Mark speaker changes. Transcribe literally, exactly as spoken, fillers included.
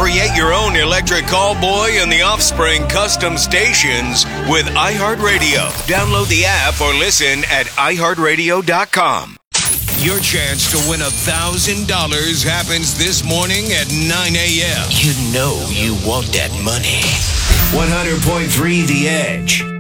Speaker 1: Create your own electric callboy and the Offspring custom stations with iHeartRadio. Download the app or listen at i heart radio dot com. Your chance to win one thousand dollars happens this morning at nine a.m. You know you want that money. one hundred point three The Edge.